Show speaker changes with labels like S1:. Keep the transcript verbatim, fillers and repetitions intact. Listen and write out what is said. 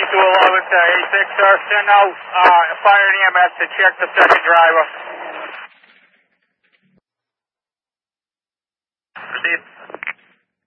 S1: two eleven to A six, sir. Send out uh, fire and E M S to check the second driver.
S2: Proceed.